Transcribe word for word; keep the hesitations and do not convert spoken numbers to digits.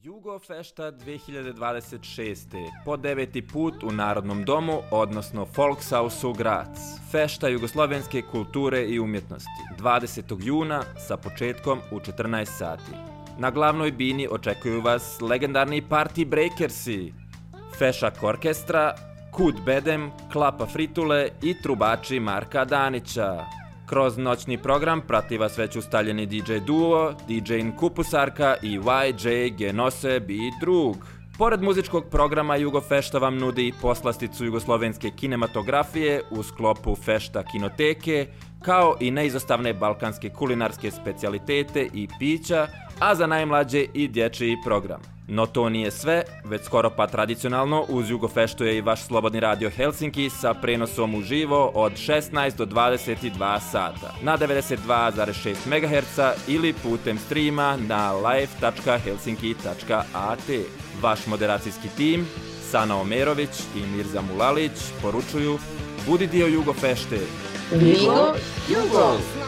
Jugofešta dve hiljade dvadeset šeste. Po deveti put u Narodnom domu, odnosno Volkshausu Graz. Fešta jugoslovenske kulture i umjetnosti. dvadesetog juna sa početkom u četrnaest sati. Na glavnoj bini očekuju vas legendarni Party Breakersi, Fešak orkestra, Kud Bedem, Klapa Fritule i trubači Marka Danića. Kroz noćni program prati vas već ustaljeni D J duo, D J Kupusarka i Y J Genose B. Drug. Pored muzičkog programa, Jugofešta vam nudi poslasticu jugoslovenske kinematografije u sklopu Fešta kinoteke, kao i neizostavne balkanske kulinarske specijalitete i pića, a za najmlađe i dječji program. No to nije sve, već skoro pa tradicionalno uz Jugofeštu je i vaš slobodni radio Helsinki sa prenosom uživo od šesnaest do dvadeset dva sata na devedeset dva zarez šest megaherca ili putem streama na live tačka helsinki tačka a t. Vaš moderacijski tim, Sana Omerović i Mirza Mulalić, poručuju: budi dio Jugofešte. Vigo Jugo!